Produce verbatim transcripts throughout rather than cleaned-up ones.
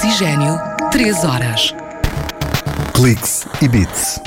Oxigênio, três horas. Cliques e Beats.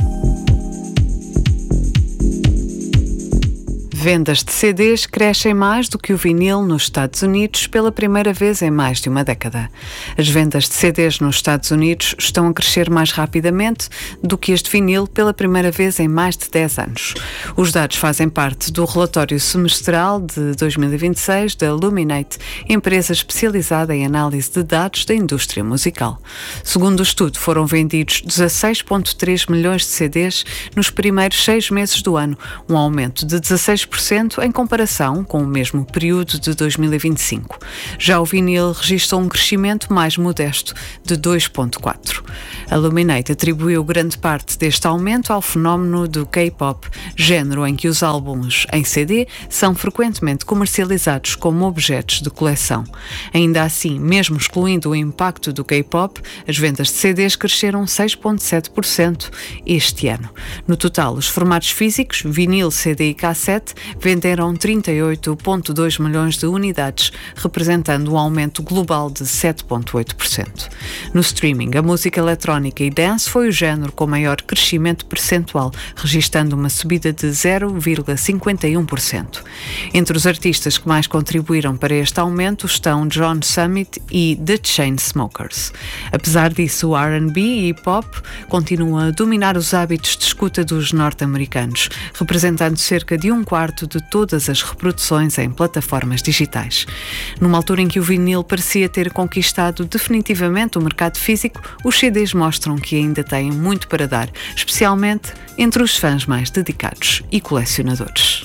Vendas de C Ds crescem mais do que o vinil nos Estados Unidos pela primeira vez em mais de uma década. As vendas de C Ds nos Estados Unidos estão a crescer mais rapidamente do que as de vinil pela primeira vez em mais de dez anos. Os dados fazem parte do relatório semestral de dois mil e vinte e seis da Luminate, empresa especializada em análise de dados da indústria musical. Segundo o estudo, foram vendidos dezasseis vírgula três milhões de C Ds nos primeiros seis meses do ano, um aumento de dezasseis por cento em comparação com o mesmo período de dois mil e vinte e cinco. Já o vinil registrou um crescimento mais modesto de dois vírgula quatro por cento. A Luminate atribuiu grande parte deste aumento ao fenómeno do K-pop, género em que os álbuns em C D são frequentemente comercializados como objetos de coleção. Ainda assim, mesmo excluindo o impacto do K-pop, as vendas de C Ds cresceram seis vírgula sete por cento este ano. No total, os formatos físicos, vinil, C D e cassete, venderam trinta e oito vírgula dois milhões de unidades, representando um aumento global de sete vírgula oito por cento. No streaming, a música eletrónica e dance foi o género com maior crescimento percentual, registando uma subida de zero vírgula cinquenta e um por cento. Entre os artistas que mais contribuíram para este aumento estão John Summit e The Chainsmokers. Apesar disso, o R and B e hip-hop continuam a dominar os hábitos de escuta dos norte-americanos, representando cerca de um quarto de todas as reproduções em plataformas digitais. Numa altura em que o vinil parecia ter conquistado definitivamente o mercado físico, os C Ds mostram que ainda têm muito para dar, especialmente entre os fãs mais dedicados e colecionadores.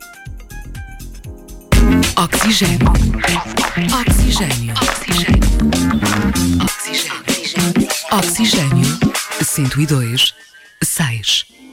Oxigênio. Oxigênio. Oxigênio. Oxigênio. Oxigênio. cento e dois, seis.